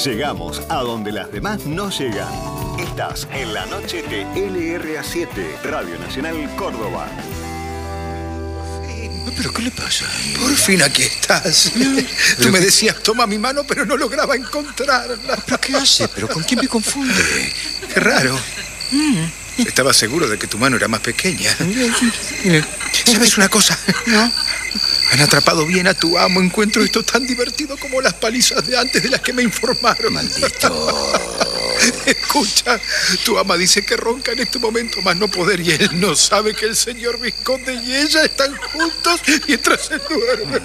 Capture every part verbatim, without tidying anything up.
Llegamos a donde las demás no llegan. Estás en la noche de L R A siete, Radio Nacional Córdoba. ¿Pero qué le pasa? Por fin aquí estás. Tú me decías, toma mi mano, pero no lograba encontrarla. ¿Pero qué hace? ¿Pero con quién me confunde? Qué raro. Mm. Estaba seguro de que tu mano era más pequeña. ¿Sabes una cosa? ¿No? Han atrapado bien a tu amo. Encuentro esto tan divertido como las palizas de antes de las que me informaron. Maldito. Escucha, tu ama dice que ronca en este momento más no poder y él no sabe que el señor Vizconde y ella están juntos mientras se duerme.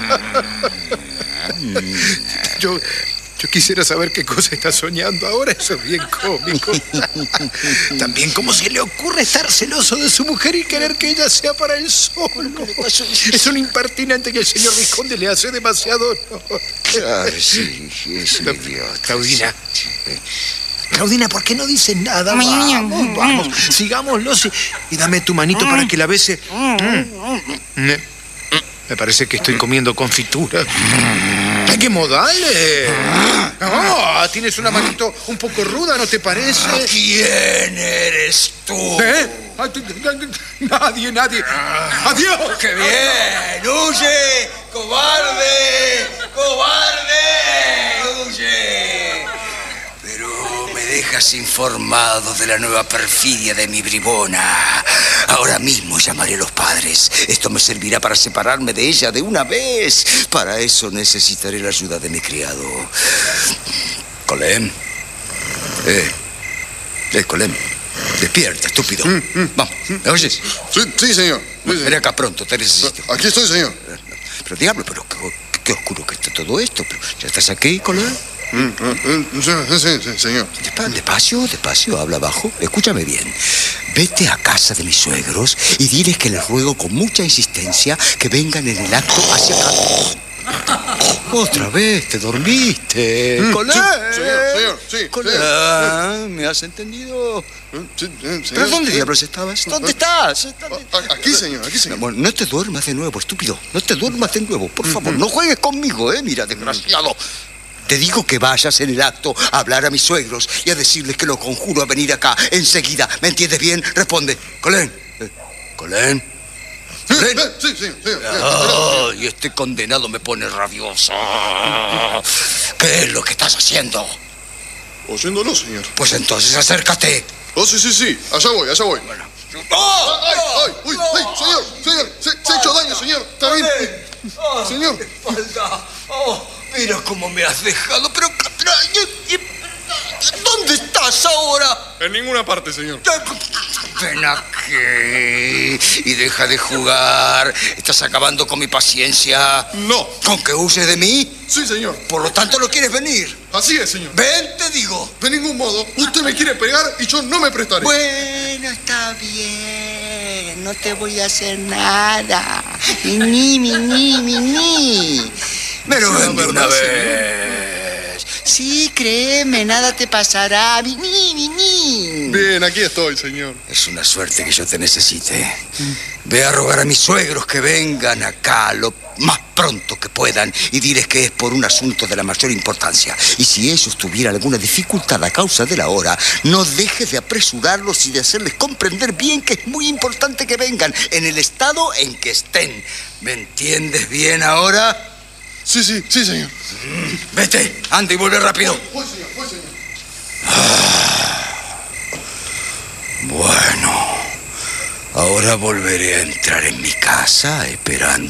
Yo... Yo quisiera saber qué cosa está soñando ahora. Eso es bien cómico. También cómo se le ocurre estar celoso de su mujer y querer que ella sea para él solo. Es un impertinente que el señor Vizconde le hace demasiado honor. Claro, sí, es un idiota. Claudina. Claudina, ¿por qué no dices nada? Vamos, vamos, sigámoslo y, y dame tu manito para que la bese. Mm. Me parece que estoy comiendo confitura. ¡Ay, qué modales! Oh, tienes una manito un poco ruda, ¿no te parece? ¿Quién eres tú? ¿Eh? Nadie, nadie. ¡Adiós! ¡Qué bien! ¡Huye! ¡Cobarde! ¡Cobarde! ¡Huye! Pero me dejas informado de la nueva perfidia de mi bribona. Ahora mismo llamaré a los padres. Esto me servirá para separarme de ella de una vez. Para eso necesitaré la ayuda de mi criado. Colem. Eh. Eh, Colem. Despierta, estúpido. Mm, mm, Vamos, ¿me oyes? Sí, sí, señor. Sí, Ven acá pronto, te necesito. Aquí estoy, señor. Pero diablo, pero qué, qué oscuro que está todo esto. Pero, ¿ya estás aquí, Colem? Mm, mm, sí, sí, sí, señor. Despacio, despacio, habla bajo. Escúchame bien. Vete a casa de mis suegros y diles que les ruego con mucha insistencia que vengan en el acto hacia acá. Otra vez, te dormiste. Mm, Colem. Sí, señor, señor, sí. Colem. Sí. Ah, ¿me has entendido? Sí, sí, señor. ¿Pero dónde diablos estabas? ¿Dónde estás? ¿Dónde- A- Aquí, señor, aquí, No, señor. bueno, no te duermas de nuevo, estúpido. No te duermas de nuevo, por favor. No juegues conmigo, ¿eh? Mira, desgraciado. Te digo que vayas en el acto a hablar a mis suegros y a decirles que los conjuro a venir acá enseguida. ¿Me entiendes bien? Responde. Colén. Eh, Colén. Sí, Colén. sí, sí, señor. Ay, este condenado me pone rabioso. ¿Qué es lo que estás haciendo? Oyéndolo, señor. Pues entonces acércate. Oh, sí, sí, sí. Allá voy, allá voy. ¡Oh! ¡Ay, ay! ¡Uy, ay! Señor, señor. Se, se ha hecho daño, señor. Está bien. Señor. Espalda. Oh, mira cómo me has dejado. Pero, ¿dónde estás ahora? En ninguna parte, señor. Ven aquí y deja de jugar. Estás acabando con mi paciencia. No. ¿Con que huyes de mí? Sí, señor. Por lo tanto, no quieres venir. Así es, señor. Ven, te digo. De ningún modo. Usted me quiere pegar y yo no me prestaré. Bueno, está bien. No te voy a hacer nada. Mi, mi, mi, mi, mi, mi. Pero Sí, ven de la una verdad, vez. Sí, créeme, nada te pasará. Mi, mi, mi, mi. Bien, aquí estoy, señor. Es una suerte que yo te necesite. Ve a rogar a mis suegros que vengan acá lo más pronto que puedan y diles que es por un asunto de la mayor importancia. Y si ellos tuvieran alguna dificultad a causa de la hora, no dejes de apresurarlos y de hacerles comprender bien que es muy importante que vengan en el estado en que estén. ¿Me entiendes bien ahora? Sí, sí, sí, señor. Vete, anda y vuelve rápido. Voy, señor, voy, señor. Bueno, ahora volveré a entrar en mi casa esperando